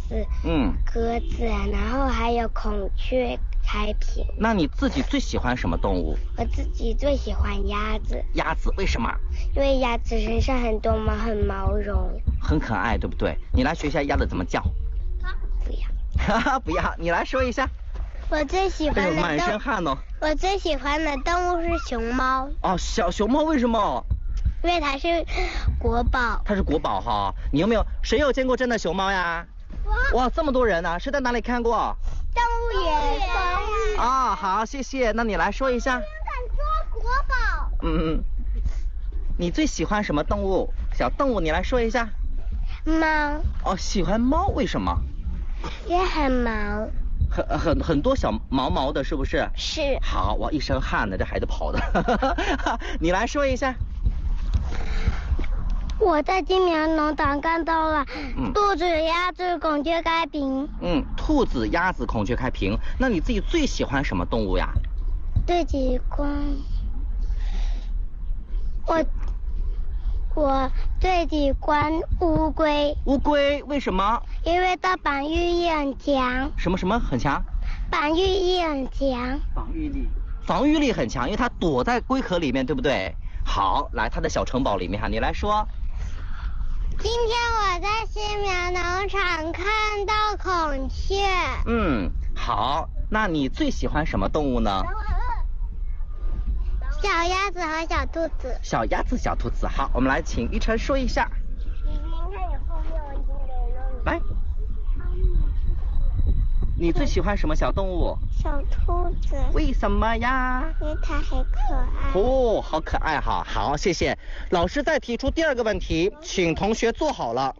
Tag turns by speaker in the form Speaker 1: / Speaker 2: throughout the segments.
Speaker 1: 子，鸽子，然后还有孔雀开屏。
Speaker 2: 那你自己最喜欢什么动物？
Speaker 1: 我自己最喜欢鸭子。
Speaker 2: 鸭子为什么？
Speaker 1: 因为鸭子身上很多毛，很毛绒，
Speaker 2: 很可爱，对不对？你来学一下鸭子怎么叫。
Speaker 1: 不要。
Speaker 2: 不要，你来说一下。
Speaker 1: 我最喜欢的
Speaker 2: 满身汗哦。
Speaker 1: 我最喜欢的动物是熊猫。
Speaker 2: 哦，小熊猫为什么？
Speaker 1: 因为它是国宝。
Speaker 2: 它是国宝哈。你谁有见过真的熊猫呀？哇，这么多人呢，是在哪里看过？
Speaker 1: 动物园。
Speaker 2: 啊，好，谢谢。那你来说一下。
Speaker 1: 敢说国宝。
Speaker 2: 你最喜欢什么动物？小动物，你来说一下。
Speaker 1: 猫。
Speaker 2: 哦，喜欢猫，为什么？
Speaker 1: 也很毛。
Speaker 2: 很多小毛的，是不是？
Speaker 1: 是。
Speaker 2: 好，我一身汗呢，这孩子跑的。你来说一下。
Speaker 1: 我在金苗农场看到了兔子、鸭子、孔雀开屏。
Speaker 2: 兔子、鸭子、孔雀开屏。那你自己最喜欢什么动物呀？
Speaker 1: 最喜欢我最喜欢乌龟。
Speaker 2: 乌龟为什么？
Speaker 1: 因为它防御力很强。
Speaker 2: 什么很强？
Speaker 1: 防御力很强。
Speaker 2: 防御力很强，因为它躲在龟壳里面，对不对？好，来它的小城堡里面哈，你来说。
Speaker 1: 今天我在新苗农场看到孔雀。
Speaker 2: 好，那你最喜欢什么动物呢？
Speaker 1: 小鸭子和小兔子。
Speaker 2: 小鸭子、小兔子，好，我们来请依晨说一下。来，你最喜欢什么小动物？
Speaker 1: 小兔子。
Speaker 2: 为什么呀？
Speaker 1: 因为它很可爱。
Speaker 2: 哦，好可爱哈！好，谢谢老师。再提出第二个问题，请同学坐好了，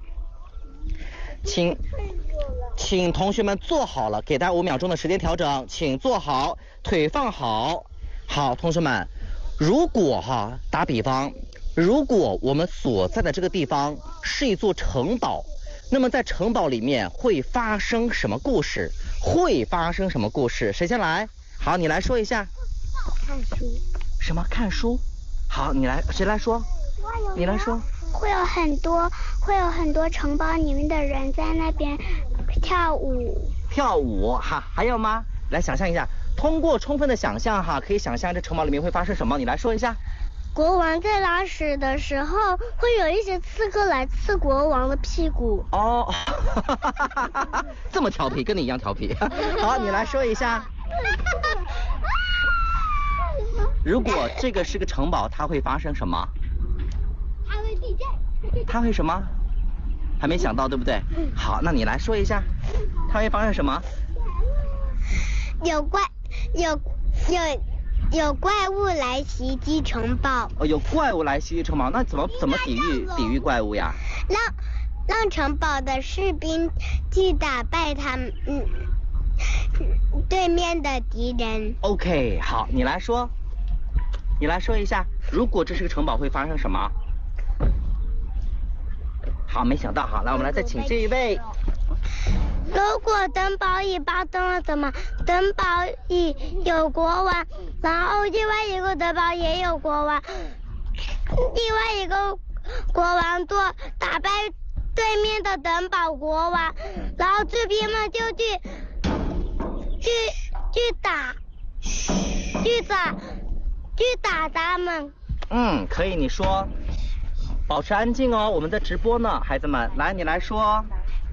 Speaker 2: 请同学们坐好了，给大家5秒钟的时间调整，请坐好，腿放好。好，同学们，如果打比方，如果我们所在的这个地方是一座城堡，那么在城堡里面会发生什么故事？谁先来？好，你来说一下。
Speaker 1: 看书。
Speaker 2: 什么看书？好，谁来说？你来说。
Speaker 1: 会有很多城堡里面的人在那边跳舞。
Speaker 2: 还有吗？来想象一下，通过充分的想象可以想象这城堡里面会发生什么，你来说一下。
Speaker 1: 国王在拉屎的时候，会有一些刺客来刺国王的屁股。
Speaker 2: 哦，这么调皮，跟你一样调皮。好，你来说一下。如果这个是个城堡，它会发生什么？
Speaker 1: 它会地震。
Speaker 2: 它会什么？还没想到，对不对？好，那你来说一下，它会发生什么？
Speaker 1: 有怪物来袭击城堡。
Speaker 2: 有怪物来袭击城堡，那怎么抵御怪物呀？
Speaker 1: 让城堡的士兵去打败他们对面的敌人。
Speaker 2: OK， 好，你来说一下，如果这是个城堡会发生什么？好，没想到。好，来我们来再请这一位。
Speaker 1: 如果城堡里发生了什么？城堡里有国王，然后另外一个城堡也有国王，另外一个国王打败对面的城堡国王，然后士兵们就去打他们。
Speaker 2: 可以，你说。保持安静哦，我们在直播呢，孩子们，来，你来说。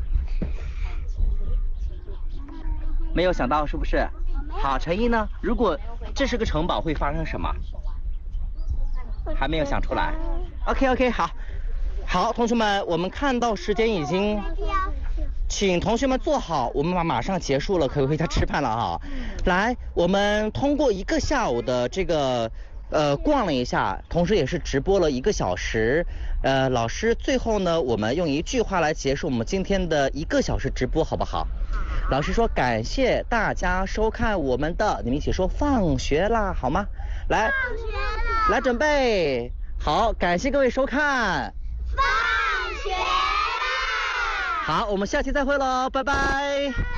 Speaker 2: 没有想到是不是？好，陈一呢？如果这是个城堡会发生什么？还没有想出来。OK， 好，同学们，我们看到时间已经，请同学们坐好，我们马上结束了，可以回家吃饭了哈。来，我们通过1个下午的这个逛了一下，同时也是直播了1个小时。老师最后呢，我们用1句话来结束我们今天的1个小时直播，好不好？老师说感谢大家收看我们的，你们一起说放学啦，好吗？来，
Speaker 1: 放学啦！
Speaker 2: 来准备好，感谢各位收看。
Speaker 1: 放学啦！
Speaker 2: 好，我们下期再会喽，拜拜。